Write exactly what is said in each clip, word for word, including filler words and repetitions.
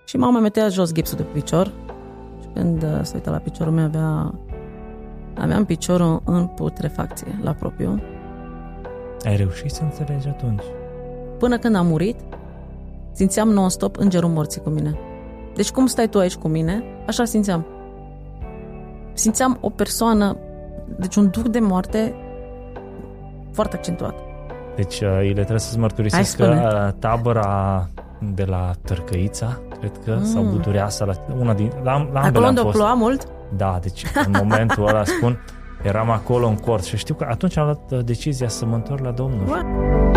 Și mama mettea jos gipsul de picior și când se uita la piciorul meu, avea, aveam piciorul în putrefacție, la propriu. Ai reușit să înțelegi atunci? Până când am murit, simțeam non-stop îngerul morții cu mine. Deci cum stai tu aici cu mine, așa simțeam. Simțeam o persoană, deci un duh de moarte foarte accentuat. Deci Ile, trebuie să-ți mărturisesc că tabăra de la Tărcăița, cred că, mm. sau Butureasa, la una din, la, la acolo unde o ploua mult? Da, deci în momentul ăla spun, eram acolo în cort și știu că atunci am luat decizia să mă întorc la Domnul. What?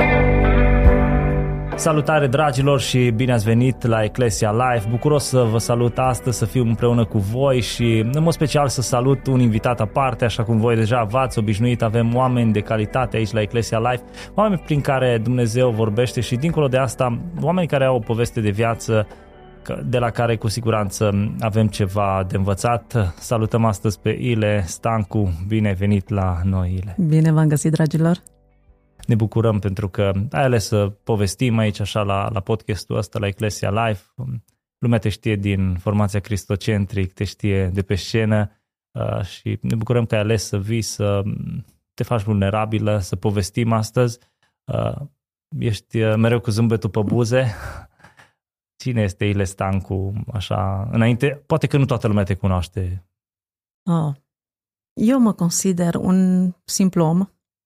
Salutare, dragilor, și bine ați venit la Ecclesia Live. Bucuros să vă salut astăzi, să fiu împreună cu voi și în mod special să salut un invitat aparte, așa cum voi deja v-ați obișnuit. Avem oameni de calitate aici la Ecclesia Live, oameni prin care Dumnezeu vorbește și dincolo de asta, oameni care au o poveste de viață de la care cu siguranță avem ceva de învățat. Salutăm astăzi pe Ile Stancu. Bine ai venit la noi, Ile. Bine v-am găsit, dragilor. Ne bucurăm pentru că ai ales să povestim aici așa la, la podcastul ăsta, la Ecclesia Live. Lumea te știe din formația Cristocentric, te știe de pe scenă uh, și ne bucurăm că ai ales să vii, să te faci vulnerabilă, să povestim astăzi. Uh, ești mereu cu zâmbetul pe buze. Cine este Ile Stancu? Așa, înainte, poate că nu toată lumea te cunoaște. Oh. Eu mă consider un simplu om.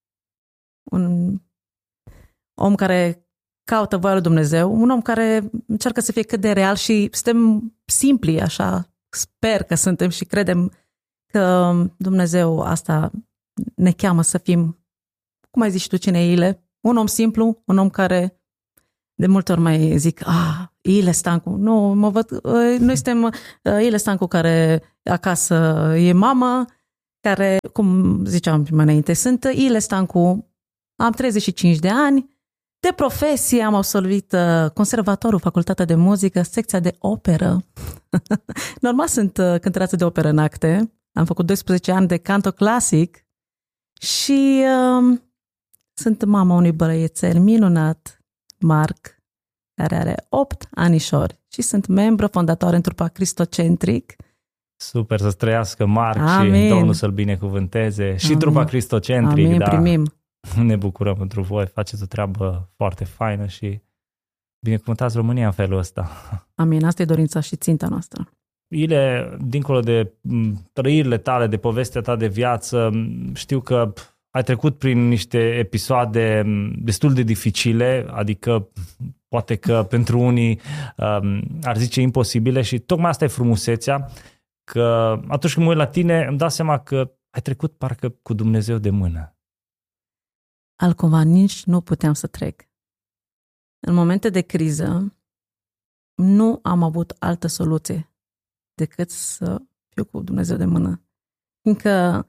Un om care caută voia lui Dumnezeu, un om care încearcă să fie cât de real și suntem simpli, așa, sper că suntem și credem că Dumnezeu asta ne cheamă să fim, cum ai zis tu, cine e Ile? Un om simplu, un om care de multe ori mai zic, ah, Ile Stancu, nu, mă văd, noi suntem Ile Stancu care acasă e mama, care, cum ziceam mai înainte, sunt Ile Stancu. Am treizeci și cinci de ani, de profesie am absolvit conservatorul, facultatea de muzică, secția de operă. Normal sunt cântăreață de operă în acte, am făcut doisprezece ani de canto clasic și uh, sunt mama unui băiețel minunat, Marc, care are opt anișori și sunt membru fondator în trupa Cristocentric. Super, să trăiască Marc. Amin. Și Domnul să-l binecuvânteze. Și Amin. Trupa Cristocentric. Amin, da. Primim. Ne bucurăm pentru voi, faceți o treabă foarte faină și binecuvântați România în felul ăsta. Amin, asta e dorința și ținta noastră. Ile, dincolo de trăirile tale, de povestea ta de viață, știu că ai trecut prin niște episoade destul de dificile, adică poate că pentru unii um, ar zice imposibile și tocmai asta e frumusețea, că atunci când mă uit la tine îmi dau seama că ai trecut parcă cu Dumnezeu de mână. Altcumva nici nu puteam să trec. În momente de criză nu am avut altă soluție decât să fiu cu Dumnezeu de mână. Fiindcă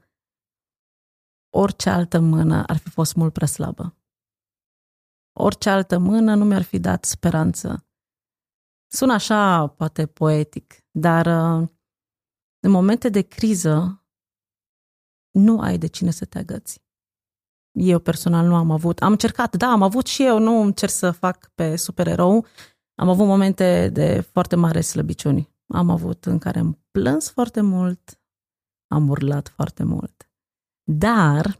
orice altă mână ar fi fost mult prea slabă. Orice altă mână nu mi-ar fi dat speranță. Sună așa, poate poetic, dar în momente de criză nu ai de cine să te agăți. Eu personal nu am avut, am încercat, da, am avut și eu, nu încerc să fac pe supererou, am avut momente de foarte mare slăbiciuni. Am avut în care am plâns foarte mult, am urlat foarte mult. Dar,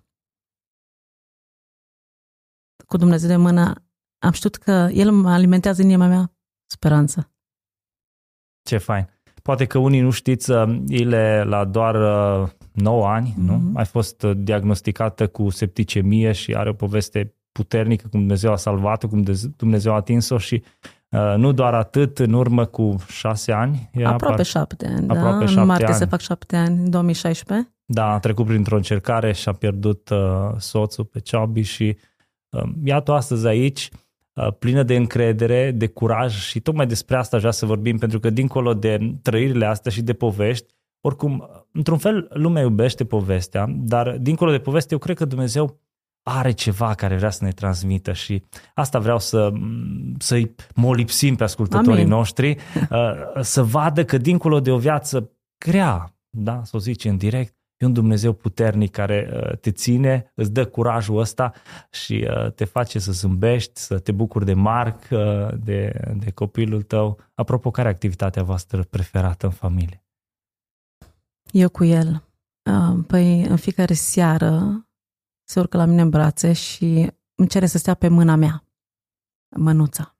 cu Dumnezeu de mână, am știut că El mă alimentează în inima mea speranță. Ce fain! Poate că unii nu știți, Ile, la doar nouă ani, mm-hmm. nu? Ai fost diagnosticată cu septicemie și are o poveste puternică, cum Dumnezeu a salvat-o, cum Dumnezeu a atins-o și uh, nu doar atât, în urmă cu șase ani. Aproape par... șapte ani, Aproape da? Șapte în martie ani. Se fac șapte ani, în două mii șaisprezece. Da, a trecut printr-o încercare și a pierdut uh, soțul pe Ciobi și uh, iată astăzi aici, plină de încredere, de curaj și tocmai despre asta vrea să vorbim, pentru că dincolo de trăirile astea și de povești, oricum, într-un fel, lumea iubește povestea, dar dincolo de poveste, eu cred că Dumnezeu are ceva care vrea să ne transmită și asta vreau să, să-i molipsim pe ascultătorii Amin. Noștri, să vadă că dincolo de o viață grea, da, să o zice în direct, E un Dumnezeu puternic care te ține, îți dă curajul ăsta și te face să zâmbești, să te bucuri de Marc, de, de copilul tău. Apropo, care e activitatea voastră preferată în familie? Eu cu el. Păi în fiecare seară se urcă la mine în brațe și îmi cere să stea pe mâna mea, mânuța.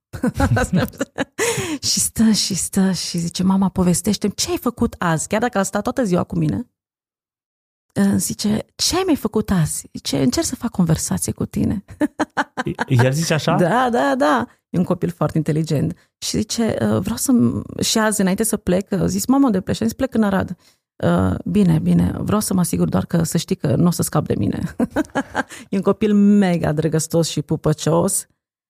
Și stă și stă și zice, mama, povestește-mi ce ai făcut azi, chiar dacă a stat toată ziua cu mine. Zice, ce ai mai făcut azi? Zice, încerc să fac conversație cu tine. El zice așa? Da, da, da. E un copil foarte inteligent. Și zice, vreau să... Și azi, înainte să plec, zis, mama, unde pleci? Zis, plec în Arad. Bine, bine, vreau să mă asigur doar că să știi că nu o să scap de mine. E un copil mega drăgăstos și pupăcios.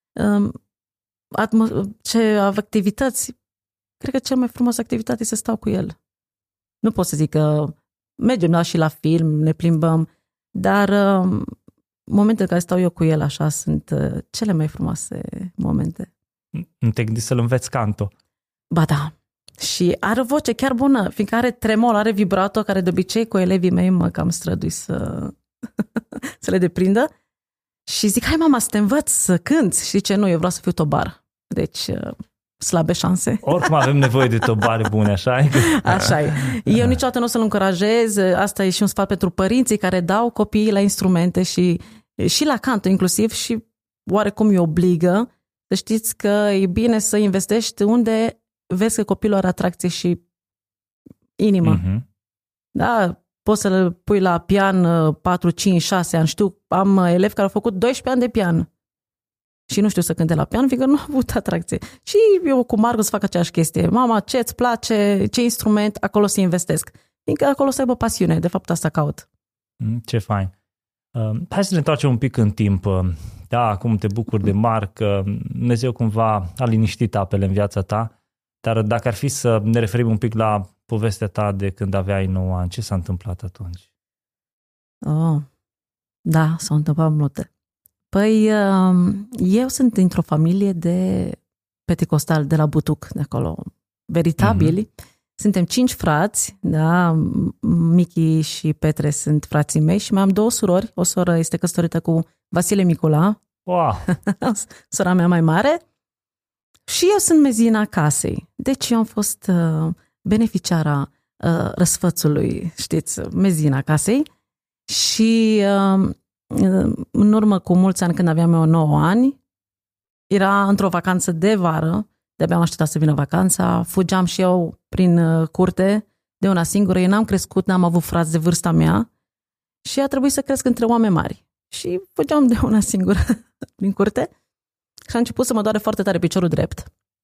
Atmo- ce activități, cred că cea mai frumoasă activitate e să stau cu el. Nu pot să zic că mergem la și la film, ne plimbăm, dar uh, momentele în care stau eu cu el așa sunt uh, cele mai frumoase momente. Nu te gândi să-l înveți canto? Ba da. Și are o voce chiar bună, fiindcă are tremol, are vibrato, care de obicei cu elevii mei mă cam strădui să, să le deprindă. Și zic, hai mama să te învăț să cânți. Și zice, nu, eu vreau să fiu tobar. Deci, uh, slabe șanse. Oricum avem nevoie de tobare bune, așa e? Așa e. Eu niciodată nu o să-l încurajez. Asta e și un sfat pentru părinții care dau copiii la instrumente și, și la canto inclusiv și oarecum îi obligă. Să știți că e bine să investești unde vezi că copilul are atracție și inimă. Mm-hmm. Da, poți să-l pui la pian patru, cinci, șase ani. Știu, am elevi care au făcut doisprezece ani de pian. Și nu știu să cânte la pian, fiindcă nu a avut atracție. Și eu cu Margus fac aceeași chestie. Mama, ce-ți place, ce instrument, acolo să investesc. Fiindcă acolo să aibă pasiune, de fapt asta caut. Ce fain. Uh, hai să ne întoarcem un pic în timp. Da, acum te bucuri de Marc, Dumnezeu cumva a liniștit apele în viața ta, dar dacă ar fi să ne referim un pic la povestea ta de când aveai nouă ani, ce s-a întâmplat atunci? Oh, da, s-au întâmplat multe. Păi, eu sunt dintr-o familie de penticostal de la Butuc, de acolo, veritabili. Mm-hmm. Suntem cinci frați, da, Michi și Petre sunt frații mei și mai am două surori. O soră este căsătorită cu Vasile Micula, wow. sora mea mai mare, și eu sunt mezina casei. Deci eu am fost uh, beneficiara uh, răsfățului, știți, mezina casei și... Uh, în urmă cu mulți ani, când aveam eu nouă ani, era într-o vacanță de vară, de-abia am așteptat să vină vacanța, fugeam și eu prin curte de una singură, eu n-am crescut, n-am avut frați de vârsta mea și a trebuit să cresc între oameni mari. Și fugeam de una singură prin curte și a început să mă doare foarte tare piciorul drept.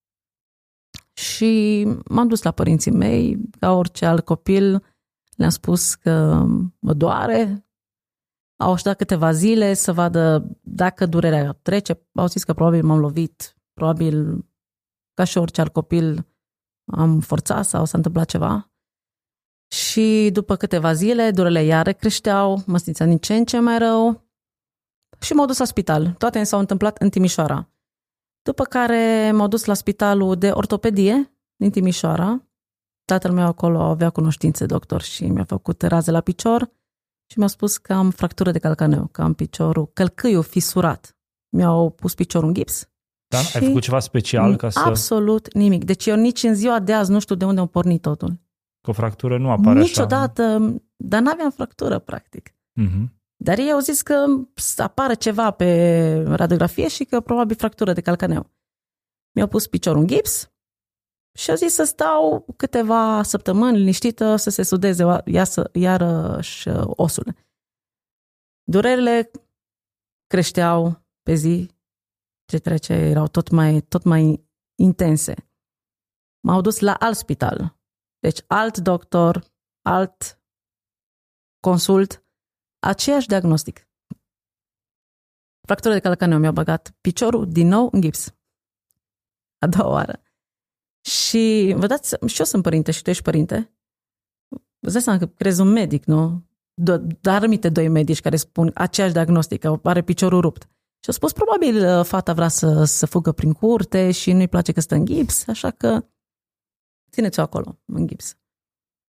Și m-am dus la părinții mei, ca orice alt copil, le-am spus că mă doare. Au așteptat câteva zile să vadă dacă durerea trece. Au zis că probabil m-am lovit, probabil ca și orice alt copil am forțat sau s-a întâmplat ceva. Și după câteva zile, durele iară creșteau, mă simțeam din ce în ce mai rău și m-au dus la spital. Toate s-au întâmplat în Timișoara. După care m-au dus la spitalul de ortopedie din Timișoara. Tatăl meu acolo avea cunoștințe doctor și mi-a făcut raze la picior și mi-a spus că am fractură de calcaneu, că am picorul, călcâiul fisurat. Mi-au pus piciorul în gips. Da? Ai făcut ceva special ca să... Absolut nimic. Deci eu nici în ziua de azi nu știu de unde am pornit totul. Că o fractură nu apare Niciodată, așa. Niciodată, dar n-aveam fractură, practic. Uh-huh. Dar ei au zis că apare ceva pe radiografie și că probabil fractură de calcaneu. Mi-au pus piciorul în gips și au zis să stau câteva săptămâni liniștită să se sudeze iarăși osul. Durerile creșteau pe zi ce trece, erau tot mai, tot mai intense. M-au dus la alt spital. Deci alt doctor, alt consult, aceeași diagnostic. Fractură de calcaneu, mi-a băgat piciorul din nou în gips. A doua oară. Și vă dați, și eu sunt părinte și tu ești părinte. Vă dați seama că crezi un medic, nu? Dar aminte doi medici care spun aceeași diagnostică, are piciorul rupt. Și au spus, probabil fata vrea să, să fugă prin curte și nu-i place că stă în gips, așa că țineți-o acolo, în gips.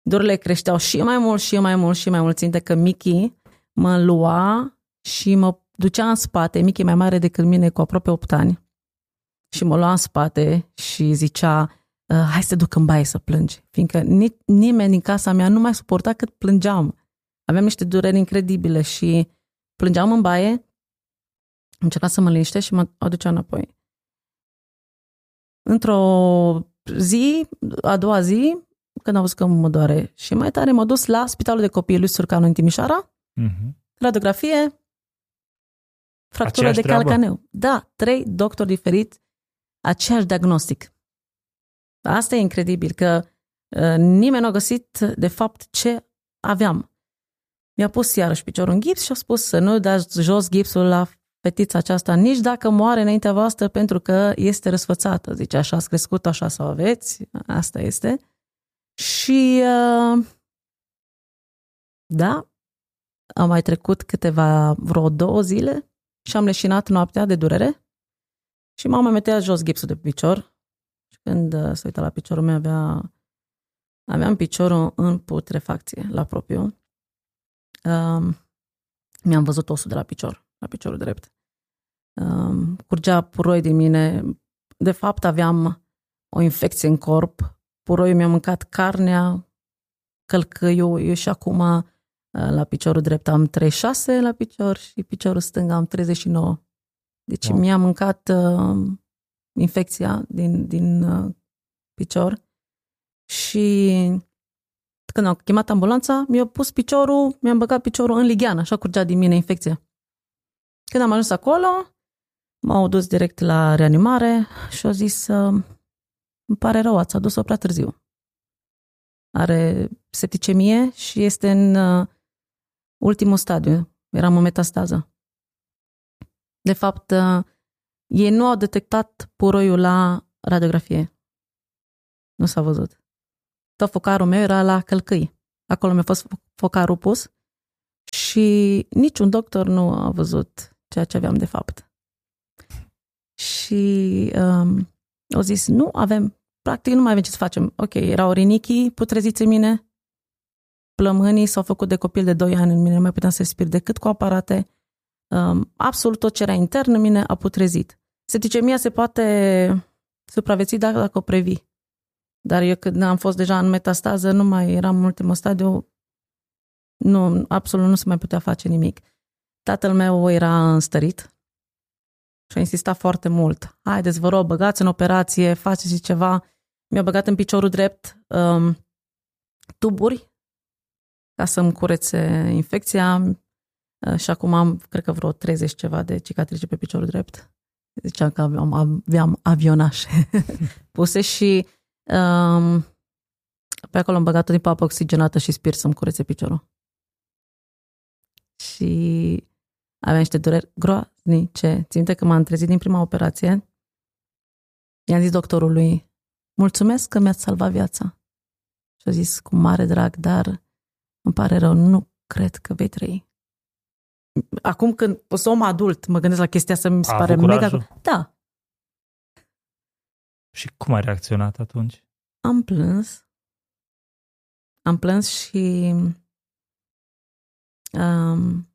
durerile creșteau și mai mult, și mai mult, și mai mult. Ținte că Mickey mă lua și mă ducea în spate. Mickey e mai mare decât mine, cu aproape opt ani. Și mă lua în spate și zicea, hai să te duc în baie să plângi. Fiindcă ni- nimeni din casa mea nu mai suporta cât plângeam. Aveam niște dureri incredibile și plângeam în baie, încercam să mă liniște și mă aducea înapoi. Într-o zi, a doua zi, când am văzut că mă doare și mai tare, m-a dus la Spitalul de Copii lui Surcanu în Timișoara, uh-huh. radiografie, fractură de calcaneu. Da, trei doctori diferiți, aceeași diagnostic. Asta e incredibil, că uh, nimeni nu a găsit de fapt ce aveam. Mi-a pus iarăși piciorul în gips și a spus să nu dați jos gipsul la fetița aceasta, nici dacă moare înaintea voastră, pentru că este răsfățată. Zice, așa ați crescut, așa să o aveți, asta este. Și uh, da, am mai trecut câteva, vreo două zile și am leșinat noaptea de durere și mama mettea jos gipsul de picior. Și când uh, se uita la piciorul meu, avea, aveam piciorul în putrefacție, la propriu. Uh, mi-am văzut osul de la picior, la piciorul drept. Uh, curgea puroi din mine. De fapt, aveam o infecție în corp. Puroiul mi-a mâncat carnea, călcăiul. Eu și acum uh, la piciorul drept am treizeci și șase la picior și piciorul stâng am treizeci și nouă. Deci wow. mi-a mâncat uh, infecția din, din uh, picior și când am chemat ambulanța, mi-a pus piciorul, mi-am băgat piciorul în ligheană, așa curgea din mine infecția. Când am ajuns acolo, m-au dus direct la reanimare și au zis, uh, îmi pare rău, ați adus-o prea târziu. Are septicemie și este în uh, ultimul stadiu. Eram în metastază. De fapt, uh, ei nu au detectat puroiul la radiografie. Nu s-a văzut. Tot focarul meu era la călcâi. Acolo mi-a fost focarul pus și niciun doctor nu a văzut ceea ce aveam de fapt. Și um, au zis, nu avem, practic nu mai avem ce să facem. Ok, erau rinichii putreziți în mine, plămânii s-au făcut de copil de doi ani în mine, nu mai puteam să respir decât cu aparate. Um, absolut tot ce era intern în mine a putrezit. Septicemia se poate supraviețui dacă, dacă o previi. Dar eu când am fost deja în metastază, nu mai eram în ultimul stadiu, nu, absolut nu se mai putea face nimic. Tatăl meu era înstărit și a insistat foarte mult. Haideți, vă rog, băgați în operație, faceți ceva. Mi-a băgat în piciorul drept um, tuburi ca să-mi curețe infecția uh, și acum am, cred că vreo treizeci ceva de cicatrice pe piciorul drept. Ziceam că aveam, aveam avionașe puse și um, pe acolo am băgat-o din apă oxigenată și spir să-mi curețe piciorul. Și aveam niște dureri groaznice. Țin minte că m-am trezit din prima operație. I-am zis doctorului, mulțumesc că mi-ați salvat viața. Și a zis, cu mare drag, dar îmi pare rău, nu cred că vei trăi. Acum când o să om adult, mă gândesc la chestia asta, mi se pare mega... Da. Și cum ai reacționat atunci? Am plâns. Am plâns și um,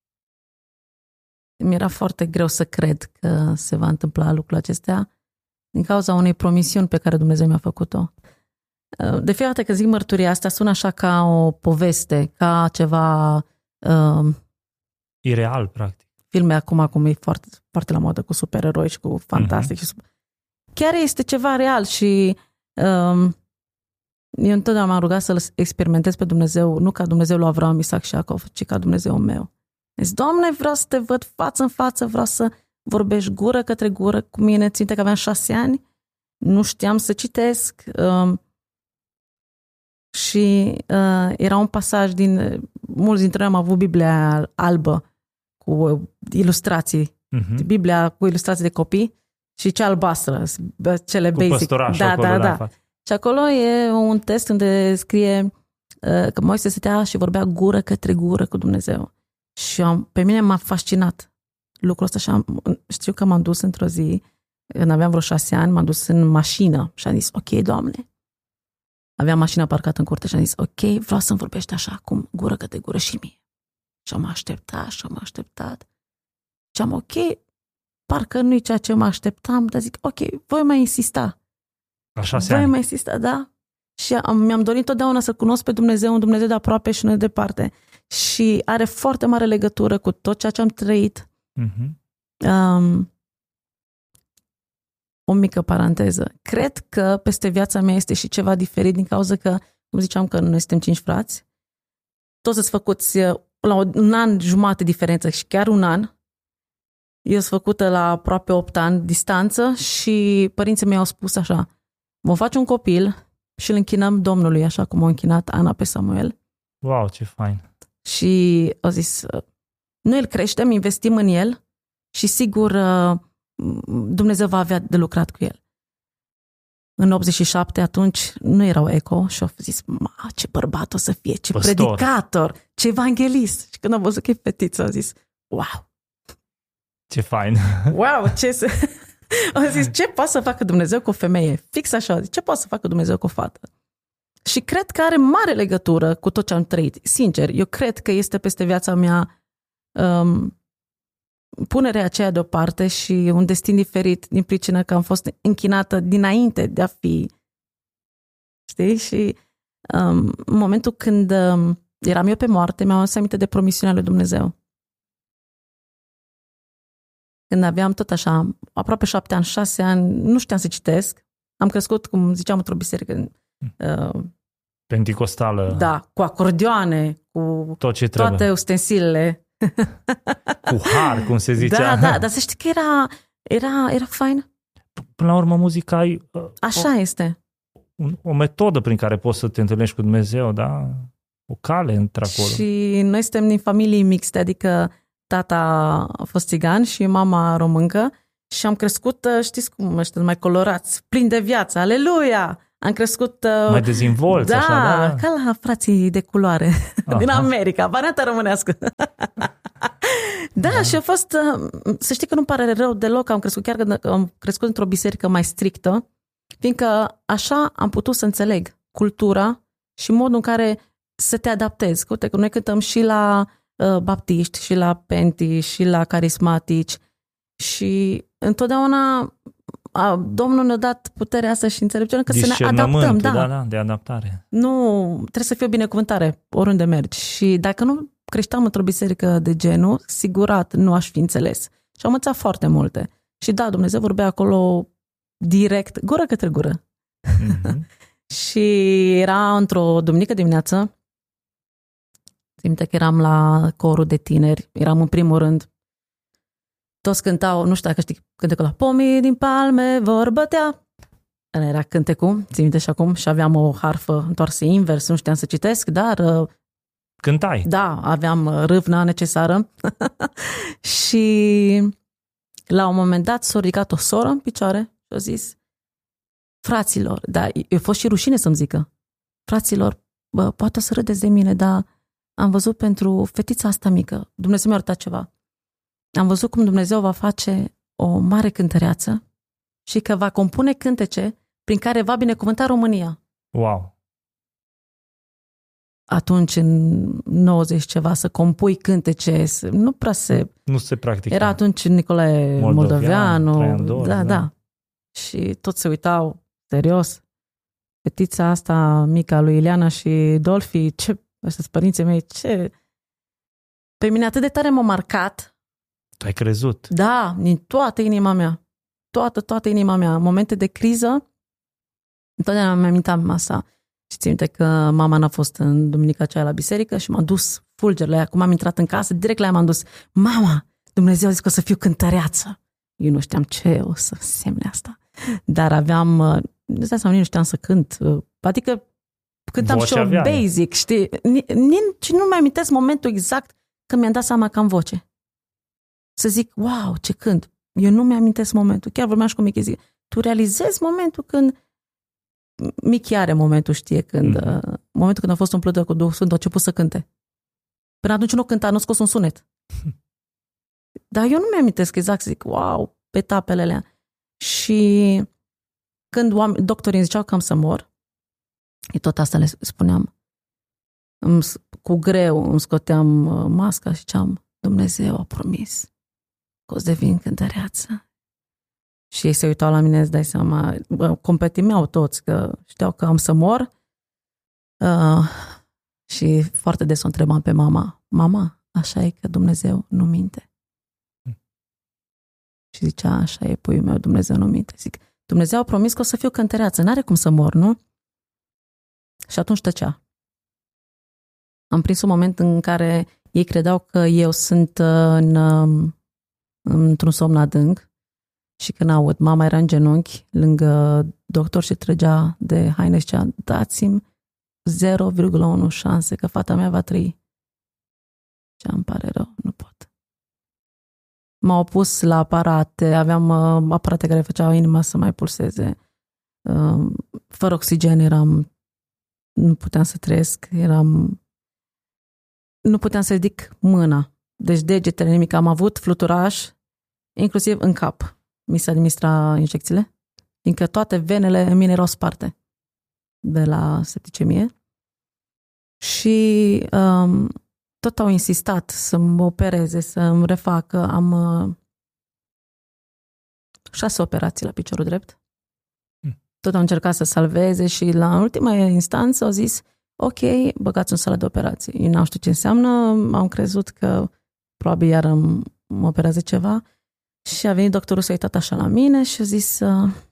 mi-era foarte greu să cred că se va întâmpla lucrul acestea din cauza unei promisiuni pe care Dumnezeu mi-a făcut-o. De fiecare dată când zic mărturia asta, sună așa ca o poveste, ca ceva... Um, ireal, practic. Filme acum, acum e foarte, foarte la modă cu supereroi și cu fantastic. Uh-huh. Și chiar este ceva real și um, eu întotdeauna m-am rugat să-L experimentez pe Dumnezeu, nu ca Dumnezeul lui Avram, Isaac și Iacov, ci ca Dumnezeul meu. Deci, Doamne, vreau să te văd față în față, vreau să vorbești gură către gură cu mine. Ținte că aveam șase ani, nu știam să citesc um, și uh, era un pasaj din, mulți dintre noi am avut Biblia albă cu ilustrații, uh-huh. Biblia cu ilustrații de copii și cea albastră, cele cu basic. Păstorașul da, acolo, da, da. da. Și acolo e un text unde scrie uh, că Moise stătea și vorbea gură către gură cu Dumnezeu. Și am, pe mine m-a fascinat lucrul ăsta și am, știu că m-am dus într-o zi, când aveam vreo șase ani, m-am dus în mașină și am zis, ok, Doamne, aveam mașina parcată în curte și am zis, ok, vreau să-mi vorbești așa, cum gură către gură și mie. Și am așteptat și am așteptat. Și am, ok, parcă nu-i ceea ce mă așteptam, dar zic, ok, voi mai insista. Așa se Voi ani. mai insista, da. Și am, mi-am dorit totdeauna să cunosc pe Dumnezeu, un Dumnezeu de aproape și nu de departe. Și are foarte mare legătură cu tot ceea ce am trăit. Uh-huh. Um, o mică paranteză. Cred că peste viața mea este și ceva diferit din cauza că, cum ziceam că noi suntem cinci frați, toți sunt făcuți la un an jumate diferență și chiar un an. Eu sunt făcută la aproape opt ani distanță și părinții mei au spus așa, vom face un copil și îl închinăm Domnului, așa cum a închinat Ana pe Samuel. Wow, ce fain. Și au zis, noi îl creștem, investim în el și sigur Dumnezeu va avea de lucrat cu el. În optzeci și șapte atunci nu erau eco și au zis, ma, ce bărbat o să fie, ce Păstor. predicator, ce evanghelist. Și când am văzut că e fetiță, au zis, wow. Ce fain. Wow, ce să... Au zis, ce poate să facă Dumnezeu cu o femeie? Fix așa, ce poate să facă Dumnezeu cu o fată? Și cred că are mare legătură cu tot ce am trăit. Sincer, eu cred că este peste viața mea um, punerea aceea deoparte și un destin diferit din pricina că am fost închinată dinainte de a fi. Știi? Și um, în momentul când um, eram eu pe moarte, mi-am adus aminte de promisiunea lui Dumnezeu. Când aveam tot așa, aproape șapte ani, șase ani, nu știam să citesc. Am crescut, cum ziceam, într-o biserică uh, Penticostală. da, cu acordioane, cu tot ce toate trebuie. ustensilele. Cu har, cum se zicea. Da, da, dar să știi că era, era, era fain. Până la urmă, muzica e uh, Așa o, este. O, o metodă prin care poți să te întâlnești cu Dumnezeu, da? O cale într-acolo. Și noi suntem din familii mixte, adică tata a fost țigan și mama româncă și am crescut, știți cum, ăștia mai colorați, plini de viață, aleluia! Am crescut... Mai dezvolți, da, așa, da? ca la frații de culoare Aha. din America, varianta românească. Da, da, și a fost, să știi că nu-mi pare rău deloc, am crescut, chiar când am crescut într-o biserică mai strictă, fiindcă așa am putut să înțeleg cultura și modul în care să te adaptezi. Uite, că noi cântăm și la uh, baptiști, și la penti, și la carismatici și întotdeauna a, Domnul ne-a dat puterea asta și înțelepciunea că să ne adaptăm. Da. Da, da, de adaptare. Nu, trebuie să fie o binecuvântare oriunde mergi. Și dacă nu creșteam într-o biserică de genul, sigurat nu aș fi înțeles. Și am învățat foarte multe. Și da, Dumnezeu vorbea acolo direct, gură către gură. Mm-hmm. Și era într-o duminică dimineață, simte că eram la corul de tineri, eram în primul rând, toți cântau, nu știu dacă știi, cântecul la pomii din palme vor bătea. Ăla era cântecul, țin minte și acum, și aveam o harfă întoarsă invers, nu știam să citesc, dar... Cântai. Da, aveam râvna necesară. Și la un moment dat s-a ridicat o soră în picioare și a zis, fraților, da, eu fost și rușine să-mi zică, fraților, bă, poate o să râdeți de mine, dar am văzut pentru fetița asta mică, Dumnezeu mi-a arătat ceva. Am văzut cum Dumnezeu va face o mare cântăreață și că va compune cântece prin care va binecuvânta România. Wow! Atunci, în nouăzeci ceva, să compui cântece, nu prea se... Nu se practica. Era atunci Nicolae Moldovean, Moldoveanu. Dor, da, da, da. Și toți se uitau, serios. Fetița asta mică a lui Ileana și Dolfi, ce... Ăștia părinții mei, ce... Pe mine atât de tare m-a marcat. Tu ai crezut. Da, din toată inima mea. Toată, toată inima mea. În momente de criză, întotdeauna mi-am amintat asta. Și țin minte că mama n-a fost în duminica aceea la biserică și m-a dus fulger la ea. Cum am intrat în casă, direct la ea m-am dus. Mama, Dumnezeu a zis că o să fiu cântăreață. Eu nu știam ce o să însemne asta. Dar aveam, nu știam, nu știam să cânt. Adică cântam voce și o aveai. basic, știi? Nici nu mai amintesc momentul exact când mi-am dat seama că am voce. Să zic, wow, ce cânt. Eu nu mi-amintesc momentul. Chiar vorbeam și cu Michi, zic, tu realizezi momentul când Michi are momentul, știe, când mm. uh, momentul când a fost umplută cu Duhul Sfânt, a început să cânte. Până atunci nu cânta, nu scos un sunet. Dar eu nu mi-amintesc exact, zic, wow, pe etapele alea. Și când oameni, doctorii îmi ziceau că am să mor, Eu tot asta le spuneam. Îmi, cu greu îmi scoteam masca și ziceam, Dumnezeu a promis că o să devin cântăreață. Și ei se uitau la mine, îți dai seama, competimeau toți, că știau că am să mor. Uh, și foarte des o întrebam pe mama, mama, așa e că Dumnezeu nu minte? Hmm. Și zicea, așa e, puiul meu, Dumnezeu nu minte. Zic, Dumnezeu a promis că o să fiu cântăreață, n-are cum să mor, nu? Și atunci tăcea. Am prins un moment în care ei credeau că eu sunt în, într-un somn adânc și când aud, mama era în genunchi lângă doctor și trăgea de haine și zicea, dați-mi zero virgulă unu șanse că fata mea va trăi. Și îmi pare rău, nu pot. M-au pus la aparate, aveam uh, aparate care făceau inima să mai pulseze. Uh, fără oxigen eram, nu puteam să trăiesc, eram, nu puteam să ridic mâna. Deci degetele, nimic. Am avut fluturaș, inclusiv în cap. Mi se administra injecțiile, fiindcă toate venele în mine erau sparte de la septicemie. Și um, tot au insistat să mă opereze, să îmi refacă. Am uh, șase operații la piciorul drept. Hmm. Tot au încercat să salveze și la ultima instanță au zis, ok, băgați în sală de operații. Eu n-am știut ce înseamnă, am crezut că probabil iar îmi operează ceva și a venit doctorul să-i uitat așa la mine și a zis uh,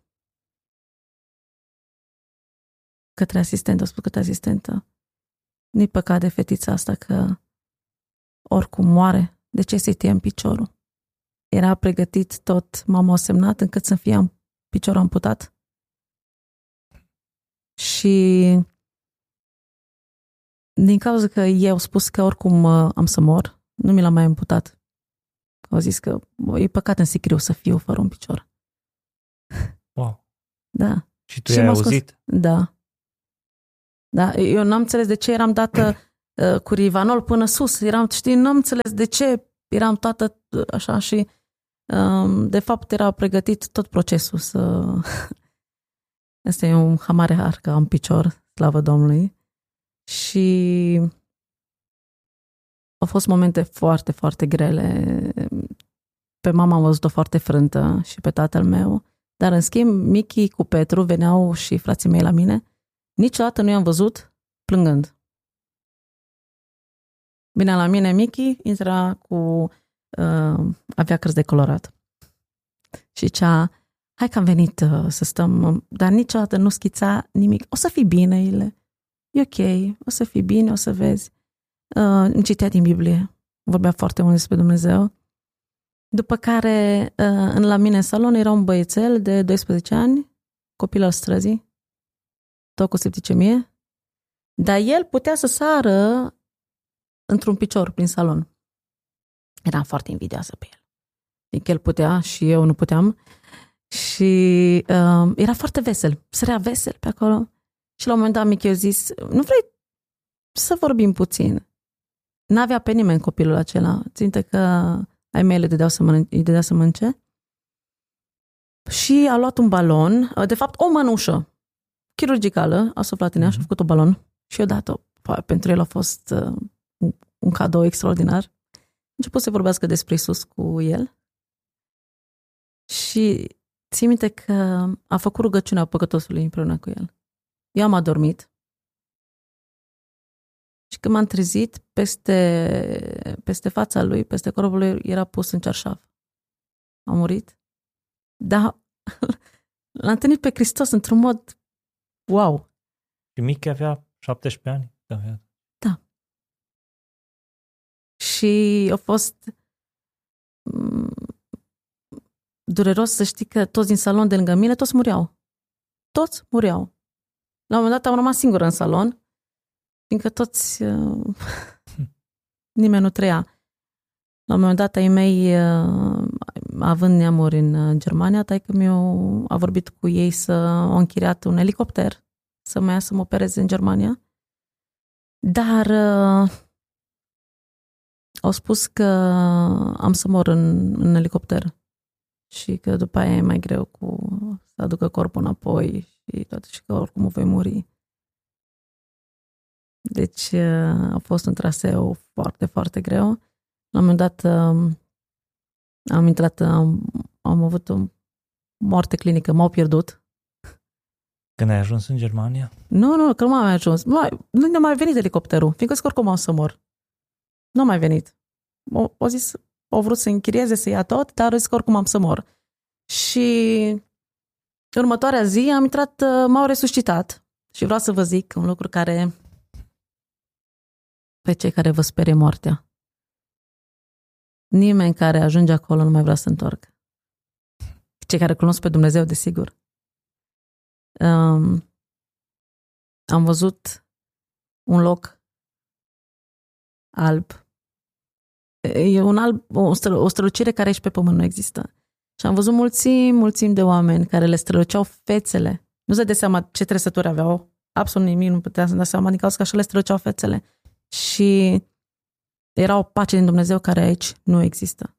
către asistentă, a spus către asistentă, nu-i păcat de fetița asta că oricum moare, de ce să-i tăiem piciorul? Era pregătit tot, mama a semnat încât să fie piciorul amputat. Și din cauza că eu au spus că oricum am să mor, nu mi l-am mai amputat. Au zis că e păcat în sicriu să fiu fără un picior. Wow. Da. Și tu și ai auzit? Da. Da, eu n-am înțeles de ce eram dată uh, cu Rivanol până sus. Eram, știi, n-am înțeles de ce eram toată uh, așa și uh, de fapt era pregătit tot procesul să... Asta e un hamare har că am picior, slavă Domnului. Și au fost momente foarte, foarte grele. Pe mama am văzut-o foarte frântă și pe tatăl meu, dar în schimb Michi cu Petru veneau și frații mei la mine. Niciodată nu i-am văzut plângând. Bine, la mine Michi intra cu... Uh, avea cărți de colorat. Și zicea, hai că am venit uh, să stăm, dar niciodată nu schița nimic. O să fii bine, Ile. E ok, o să fii bine, o să vezi. Uh, îmi citea din Biblie. Vorbea foarte mult despre Dumnezeu. După care, uh, la mine în salon era un băiețel de doisprezece ani, copil al străzii, tot cu septicemie, dar el putea să sară într-un picior prin salon. Eram foarte invidioasă pe el. Adică el putea și eu nu puteam. Și uh, era foarte vesel. Sărea vesel pe acolo. Și la un moment dat Michi a zis, nu vrei să vorbim puțin? N-avea pe nimeni copilul acela. Ținte că ai mei le dădeau să mănânce, îi dădea să mănânce. Și a luat un balon, de fapt o mănușă chirurgicală, a suflat în ea și a făcut o balon și eu dat-o. Pentru el a fost uh, un cadou extraordinar. A început să vorbească despre Iisus cu el și ții minte că a făcut rugăciunea păcătosului împreună cu el. Eu am adormit și când m-am trezit, peste, peste fața lui, peste corpul lui, era pus în cearșaf. A murit. Dar l-am întâlnit pe Hristos într-un mod wow. Și Michi avea șaptesprezece ani? Da. Da. Și a fost dureros să știi că toți din salon de lângă mine, toți muriau. Toți muriau. La un moment dat am rămas singură în salon, fiindcă toți... Uh, nimeni nu trăia. La un moment dat, ai mei, uh, având neamuri în uh, Germania, taică-miu a vorbit cu ei să au închiriat un elicopter să mă ia să mă opereze în Germania. Dar uh, au spus că am să mor în, în elicopter și că după aia e mai greu cu să aducă corpul înapoi și toate și că oricum voi muri. Deci a fost un traseu foarte, foarte greu. La un moment dat am intrat, am, am avut o moarte clinică, m-au pierdut. Când ai ajuns în Germania? Nu, nu, că nu m-am ajuns. Nu, nu a mai venit elicopterul, fiindcă zic oricum am să mor. Nu a mai venit. O, o zis, au vrut să închirieze, să ia tot, dar zic oricum am să mor. Și următoarea zi am intrat, m-au resuscitat. Și vreau să vă zic un lucru care, pe cei care vă sperie moartea. Nimeni care ajunge acolo nu mai vrea să întoarcă. Cei care cunosc pe Dumnezeu, desigur. Um, am văzut un loc alb. E un alb, o, stră, o strălucire care aici pe pământ nu există. Și am văzut mulțimi, mulțimi de oameni care le străluceau fețele. Nu se dă seama ce trăsături aveau. Absolut nimic, nu putea să dea seama, din cauza că așa le străluceau fețele. Și era o pace din Dumnezeu care aici nu există.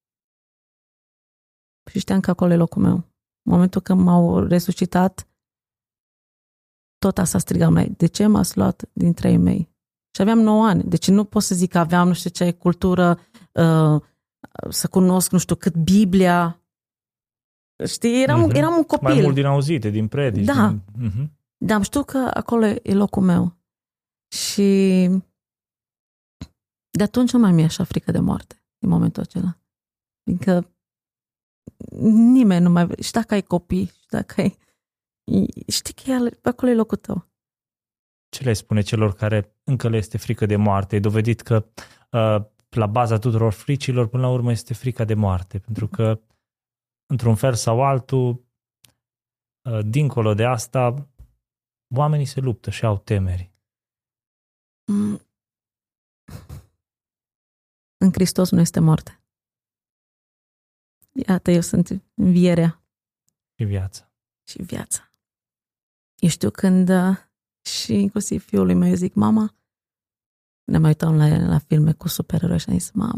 Și știam că acolo e locul meu. În momentul când m-au resuscitat, tot asta strigam la ei. De ce m-ați luat dintre ei mei? Și aveam nouă ani. Deci nu pot să zic că aveam nu știu ce cultură, uh, să cunosc nu știu cât Biblia. Știi, eram, mm-hmm. eram un copil. Mai mult din auzite, din predici. Da. Din... Mm-hmm. Dar știu că acolo e locul meu. Și de atunci nu mai mi-e așa frică de moarte, în momentul acela. Adică nimeni nu mai... Și dacă ai copii, și dacă ai... Știi că e, acolo e locul tău. Ce le spune celor care încă le este frică de moarte? E dovedit că uh, la baza tuturor fricilor, până la urmă, este frica de moarte. Pentru că, într-un fel sau altul, uh, dincolo de asta, oamenii se luptă și au temeri. Mm. În Hristos nu este moarte. Iată, eu sunt învierea. Și viața. Și viața. Eu știu când, și inclusiv fiului meu, zic, mama, ne mai uitam la, la filme cu supereroi și am zis, mama,